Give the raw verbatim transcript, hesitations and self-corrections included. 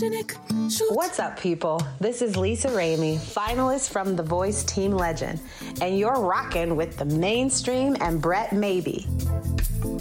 What's up, people? This is Lisa Ramey, finalist from The Voice Team Legend, and you're rocking with The Mainstream and Brett Maybe.